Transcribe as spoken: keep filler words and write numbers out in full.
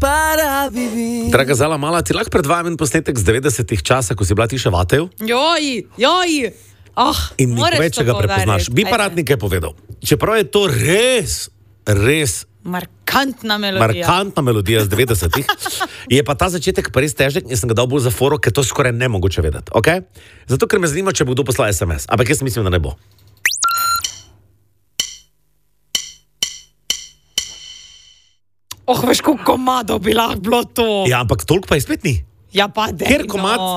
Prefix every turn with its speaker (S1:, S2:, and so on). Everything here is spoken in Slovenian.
S1: para vivir.
S2: Draga Zala Mala, ti lahko predvajam en posnetek z devetdesetih časa, ko si bila ti še vatev?
S3: Joj, joj. Oh,
S2: In mi povej, če ga prepoznaš. Bi pa rad nekaj povedal. Čeprav je to res, res
S3: markantna melodija.
S2: markantna melodija z devetdesetih, je pa ta začetek pa res težek in sem ga dal bolj za foro, ker to skoraj nemogoče vedeti. Okay? Zato, ker me zanima, če bo kdo poslal es em es. Ampak jaz mislim, da ne bo.
S3: Oh, veš, koliko komadov bi lahko bilo to.
S2: Ja, ampak toliko pa je spet ni.
S3: Ja, pa dej,
S2: Ker komad
S3: no.